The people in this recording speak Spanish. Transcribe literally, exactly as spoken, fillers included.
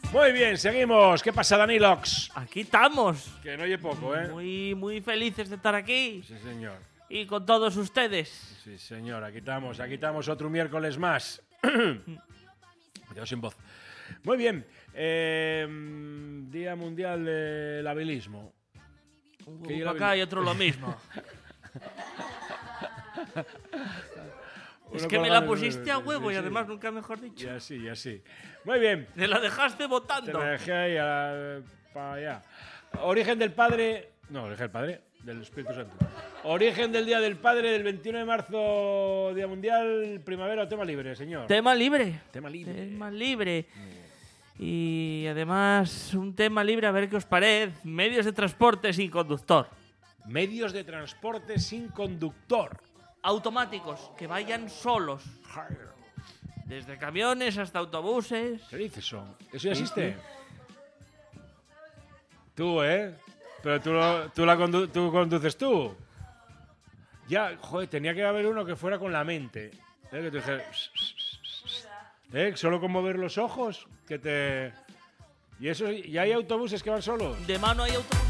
Muy bien, seguimos. ¿Qué pasa, Danilox? Aquí estamos. Que no oye poco, ¿eh? Muy, muy felices de estar aquí. Sí, señor. Y con todos ustedes. Sí, señor. Aquí estamos, aquí estamos otro miércoles más. Me quedo sin voz. Muy bien. Eh, Día Mundial del Habilismo. Uno acá y otro lo mismo. Es que me la pusiste a huevo y además nunca mejor dicho. Y así, y así. Muy bien. Te la dejaste Te votando. la dejé ahí a- para allá. Origen del Padre. No, origen del Padre, del Espíritu Santo. Origen del Día del Padre del veintiuno de marzo, Día Mundial, primavera o tema libre, señor. Tema libre. Tema libre. Tema libre. Y además, un tema libre, a ver qué os parece. Medios de transporte sin conductor. Medios de transporte sin conductor. Automáticos, que vayan solos. Desde camiones hasta autobuses. ¿Qué dices eso? ¿Eso ya existe? Tú, ¿eh? Pero tú, lo- tú, la condu- tú conduces tú. Ya, joder, tenía que haber uno que fuera con la mente. ¿Eh? Que te dijera, ¿eh? Solo con mover los ojos. Que te... Y eso, y hay autobuses que van solos. De mano hay autobuses.